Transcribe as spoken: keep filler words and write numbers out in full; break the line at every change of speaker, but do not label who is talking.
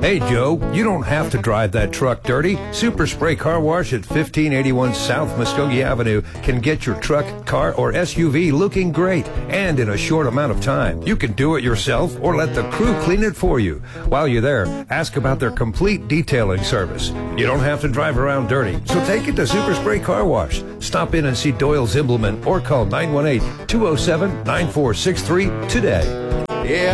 Hey, Joe, you don't have to drive that truck dirty. Super Spray Car Wash at fifteen eighty-one South Muskogee Avenue can get your truck, car, or S U V looking great and in a short amount of time. You can do it yourself or let the crew clean it for you. While you're there, ask about their complete detailing service. You don't have to drive around dirty, so take it to Super Spray Car Wash. Stop in and see Doyle Zimbelman or call nine one eight, two oh seven, nine four six three today.